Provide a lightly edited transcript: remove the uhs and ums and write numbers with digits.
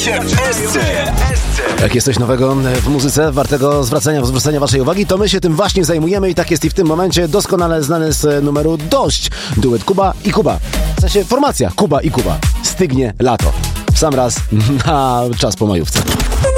się w SC. Jak jest coś nowego w muzyce, wartego zwrócenia waszej uwagi, to my się tym właśnie zajmujemy i tak jest i w tym momencie doskonale znany z numeru Dość. Duet Kuba i Kuba. W sensie formacja Kuba i Kuba. Stygnie lato. W sam raz na czas po majówce.